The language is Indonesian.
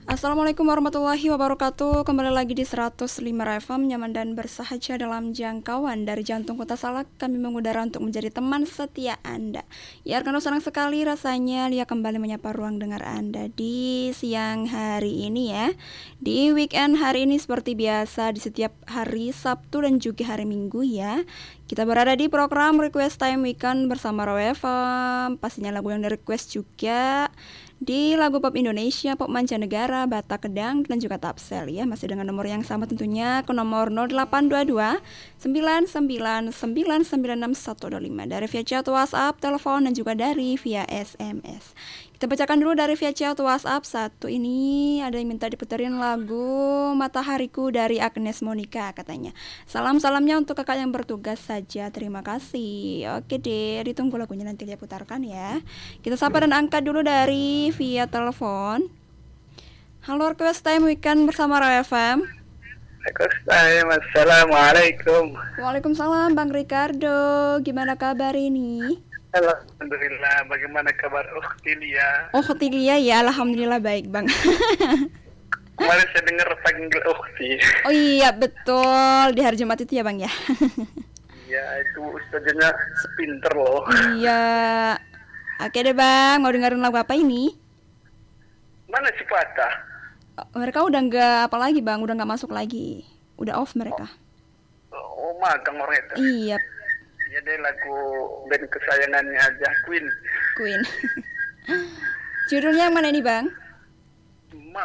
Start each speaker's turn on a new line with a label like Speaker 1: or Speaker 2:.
Speaker 1: Assalamualaikum warahmatullahi wabarakatuh. Kembali lagi di 105 FM, nyaman dan bersahaja dalam jangkauan. Dari jantung kota Salak, kami mengudara untuk menjadi teman setia Anda. Ya, karena senang sekali rasanya dia kembali menyapa ruang dengar Anda di siang hari ini ya. Di weekend hari ini seperti biasa di setiap hari Sabtu dan juga hari Minggu ya. Kita berada di program Request Time Weekend bersama Raw FM. Pastinya lagu yang di-request juga di lagu pop Indonesia, pop mancanegara, Batak Kedang, dan juga Tapsel ya. Masih dengan nomor yang sama tentunya, ke nomor 0822 999996125 dari via chat WhatsApp, telepon, dan juga dari via SMS. Kita bacakan dulu dari via chat WhatsApp. Satu ini ada yang minta diputerin lagu Matahariku dari Agnes Monica katanya. Salam-salamnya untuk kakak yang bertugas saja. Terima kasih. Oke deh, ditunggu lagunya nanti dia putarkan ya. Kita sapa dan angkat dulu dari via telepon. Halo, Request Time Weekend bersama Raw FM.
Speaker 2: Request Time, Assalamualaikum.
Speaker 1: Waalaikumsalam Bang Ricardo. Gimana kabar ini?
Speaker 2: Alhamdulillah, bagaimana kabar Uktilia?
Speaker 1: Oh, Tilia ya, alhamdulillah baik Bang.
Speaker 2: Kemarin saya dengar panggil Ukti.
Speaker 1: Oh iya betul, di hari Jumat itu ya Bang ya.
Speaker 2: Ya, itu ustaznya pinter loh.
Speaker 1: Iya. Oke deh Bang, mau dengerin lagu apa ini?
Speaker 2: Mana si Patah?
Speaker 1: Mereka udah nggak apa lagi Bang, udah nggak masuk lagi. Udah off mereka.
Speaker 2: Oh, magang orang itu.
Speaker 1: Iya,
Speaker 2: Ya, deh lagu band kesayangannya aja, Queen.
Speaker 1: Queen. Judulnya yang mana ini Bang?